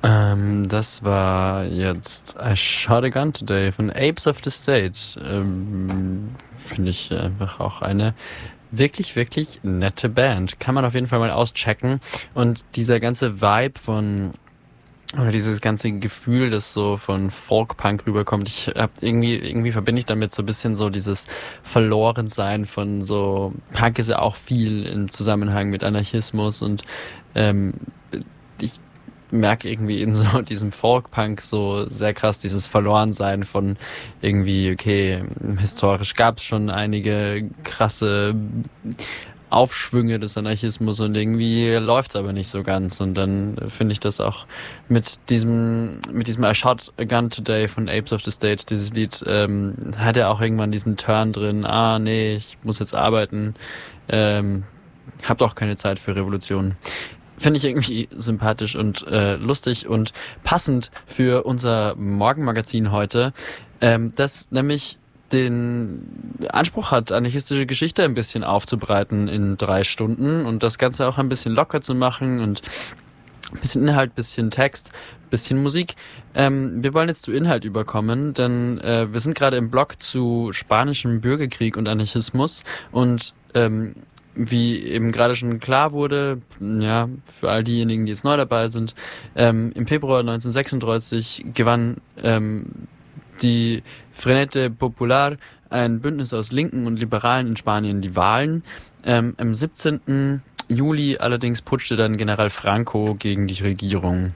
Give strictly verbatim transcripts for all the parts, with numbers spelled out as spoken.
Ähm, das war jetzt I Shot a Gun Today von Apes of the State. Ähm, finde ich einfach auch eine wirklich, wirklich nette Band. Kann man auf jeden Fall mal auschecken. Und dieser ganze Vibe von, oder dieses ganze Gefühl, das so von Folk-Punk rüberkommt, ich hab irgendwie, irgendwie verbinde ich damit so ein bisschen so dieses Verlorensein von so, Punk ist ja auch viel im Zusammenhang mit Anarchismus und ähm, ich merke irgendwie in so diesem Folk-Punk so sehr krass dieses Verlorensein von irgendwie, okay, historisch gab es schon einige krasse Aufschwünge des Anarchismus und irgendwie läuft's aber nicht so ganz. Und dann finde ich das auch mit diesem, mit diesem I Shot a Gun Today von Apes of the State, dieses Lied, ähm, hat ja auch irgendwann diesen Turn drin, ah nee, ich muss jetzt arbeiten, ähm, hab doch keine Zeit für Revolution. Finde ich irgendwie sympathisch und äh, lustig und passend für unser Morgenmagazin heute, ähm, das nämlich den Anspruch hat, anarchistische Geschichte ein bisschen aufzubreiten in drei Stunden und das Ganze auch ein bisschen locker zu machen und ein bisschen Inhalt, ein bisschen Text, ein bisschen Musik. Ähm, wir wollen jetzt zu Inhalt überkommen, denn äh, wir sind gerade im Blog zu spanischem Bürgerkrieg und Anarchismus und ähm, wie eben gerade schon klar wurde, ja, für all diejenigen, die jetzt neu dabei sind, ähm, im Februar neunzehnhundertsechsunddreißig gewann ähm, die Frente Popular, ein Bündnis aus Linken und Liberalen in Spanien, die Wahlen. Ähm, am siebzehnten Juli allerdings putschte dann General Franco gegen die Regierung.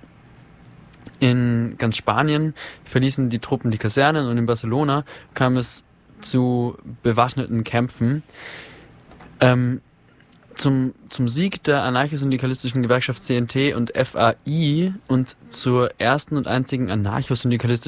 In ganz Spanien verließen die Truppen die Kasernen und in Barcelona kam es zu bewaffneten Kämpfen. Ähm, zum, zum Sieg der anarcho-syndikalistischen Gewerkschaft C N T und F A I und zur ersten und einzigen anarcho-syndikalistischen